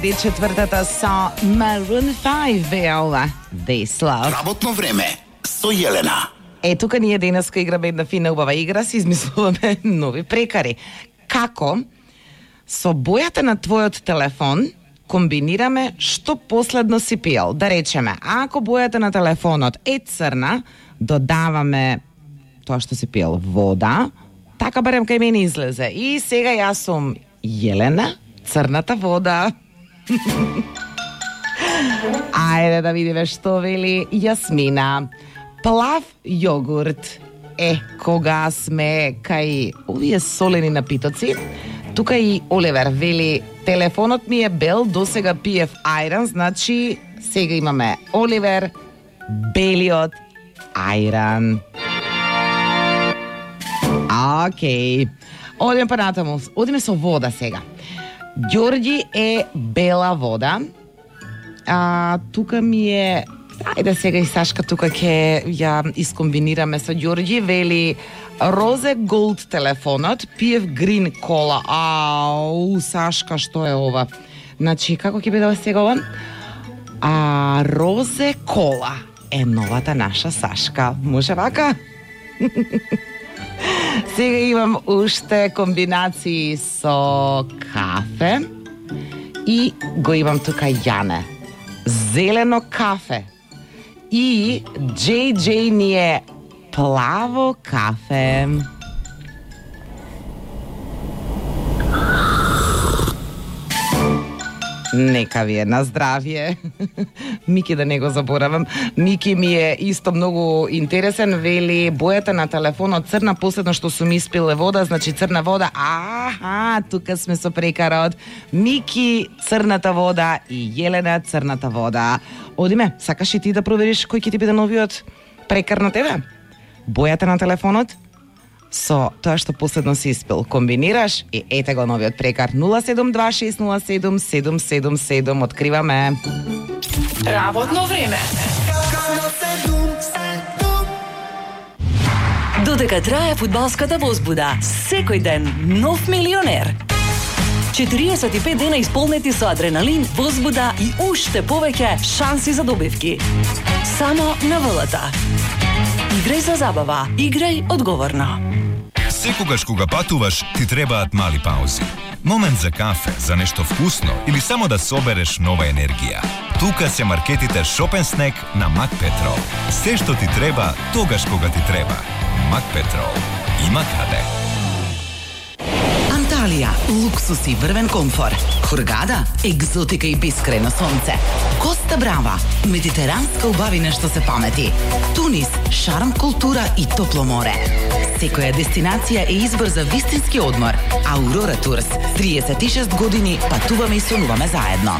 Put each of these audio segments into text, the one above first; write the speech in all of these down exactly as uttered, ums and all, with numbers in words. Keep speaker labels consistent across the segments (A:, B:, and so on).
A: Четвртата со Maroon five беа ова. This Love.
B: Работно време со Јелена.
A: Е, тука ние денеска играме една фина убава игра, си измислуваме нови прекари. Како со бојата на твојот телефон комбинираме што последно си пиел. Да речеме, ако бојата на телефонот е црна, додаваме тоа што си пиел вода, така барем кај мене излезе. И сега јас сум Јелена, црната вода. Ајде да видиме што вели Јасмина. Плав јогурт. Е, кога сме кај овие солени напитоци, тука и Оливер вели телефонот ми е бел, досега пиев ајран, значи сега имаме Оливер, белиот ајран. Океј. Одиме па натаму. Одиме со вода сега. Ѓорѓи е бела вода. А, тука ми е... Ајде сега и Сашка тука ќе ја искомбинираме со Ѓорѓи. Вели розе голд телефонот, пиев грин кола. Ау, Сашка, што е ова? Значи, како ќе биде сега ова? А, розе кола е новата наша Сашка. Може вака? Сега имам уште комбинации со кафе и го имам тука Јане. Зелено кафе. И Джей Джей ни е плаво кафе. Нека ви е на здравје. Мики, да не го заборавам. Мики ми е исто многу интересен. Вели бојата на телефонот црна, последно што сум испиле вода, значи црна вода. Аха, тука сме со прекарот. Мики, црната вода и Јелена, црната вода. Одиме, сакаш и ти да провериш кој ќе ти биде новиот прекар на тебе? Бојата на телефонот со тоа што последно си испил. Комбинираш и ете го новиот прекар. нула седум два шест нула седум седум седум седум. Откриваме.
C: Работно време. Додека трае фудбалската возбуда, секој ден нов милионер. четириесет и пет дена исполнети со адреналин, возбуда и уште повеќе шанси за добивки. Само на ВЛТ. Играј за забава, играј одговорно.
D: Секогаш кога патуваш, ти требаат мали паузи. Момент за кафе, за нешто вкусно или само да собереш нова енергија. Тука се маркетите Shop and Snack на Макпетрол. Се што ти треба, тогаш кога ти треба. Макпетрол. Има каде.
E: Анталија, луксус и врвен комфор. Хургада, екзотика и бескрајно сонце. Коста Брава, медитеранска убавина што се памети. Тунис, шарм, култура и топло море. Секоја дестинација е избор за вистински одмор. Аурора Турс, триесет и шест години патуваме и сонуваме заедно.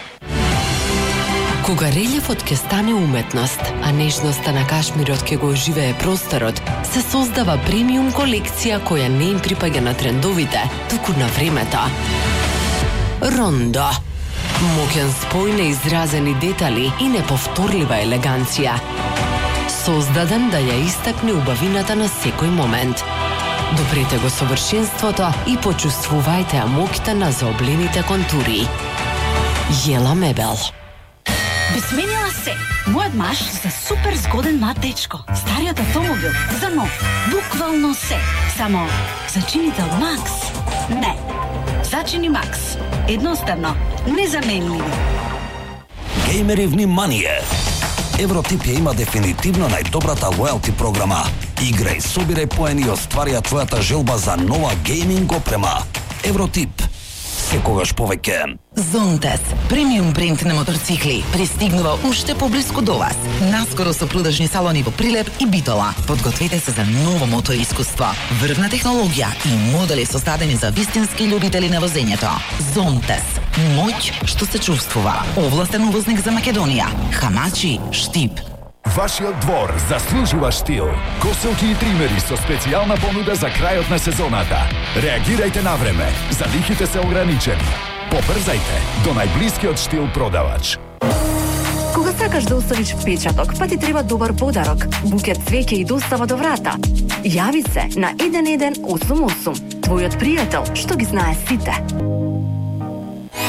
F: Кога релјефот ќе стане уметност, а нежноста на кашмирот ќе го оживее просторот, се создава премиум колекција која не им припаѓа на трендовите, туку на времето. Рондо. Моќен спој на изразени детали и неповторлива елеганција. Создаден да ја истакне убавината на секој момент. Допрете го совршенството и почувствувајте ја моќта на заоблените контури. Јела мебел.
G: Би сменила се. Мојот маж за супер згоден млад дечко. Стариот автомобил за нов. Буквално се. Само зачинител Макс. Не. Зачини Макс. Едноставно. Незаменливи.
H: Геймери, внимание! Евротип ја има дефинитивно најдобрата лојалти програма. Играј, собирај поени и остварија твојата желба за нова гейминг опрема. Евротип. Секогаш повеќе.
E: Зонтес, премиум бренд на моторцикли, пристигнува уште поблиску до вас. Наскоро со продажни салони во Прилеп и Битола. Подгответе се за ново мотор искуство. Врвна технологија и модели создадени за вистински љубители на возењето. Зонтес, моќ што се чувствува. Овластен увозник за Македонија. Хамачи, Штип.
I: Вашиот двор заслужува штил. Коселки и тримери со специјална понуда за крајот на сезоната. Реагирајте на време. Залихите се ограничени. Побрзајте до најблискиот штил продавач.
G: Кога сакаш да оставиш впечаток, па ти треба добар подарок, букет цвеќе и достава до врата. Јави се на еден еден осум осум. Твојот пријател што ги знае сите.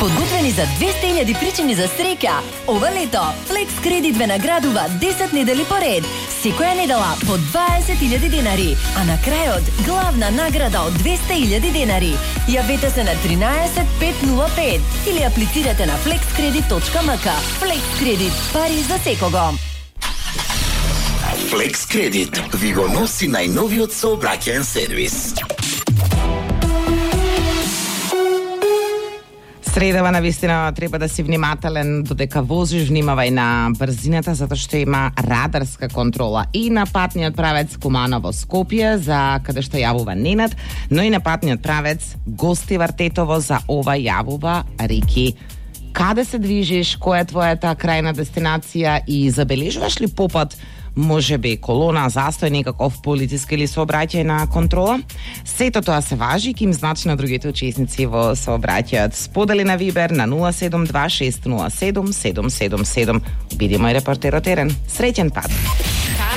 J: Подготвени за двесте илјади причини за среќа. Ова лето Flex Credit ве наградува десет недели поред. Секоја недела по дваесет илјади денари, а на крајот главна награда од двесте илјади денари. Јавете се на тринаесет пет нула пет или аплицирате на flex credit точка m k. Flex Credit, пари за секого.
B: Flex Credit ви го носи најновиот сообраќаен сервис.
A: Средава на вистина треба да си внимателен додека возиш, внимавај на брзината затоа што има радарска контрола и на патниот правец Куманово Скопје за каде што јавува Ненад, но и на патниот правец Гости Вартетово за ова јавува Рики. Каде се движиш, која е твојата крајна дестинација и забележуваш ли попат може би колона, застој, некаков полициски или сообраќајна контрола? Сето тоа се важи и ким значи на другите учесници во сообраќајот. Сподели на Вибер на нула седум два шест нула седум седум седум седум. Биди мој репортер од терен. Среќен пат!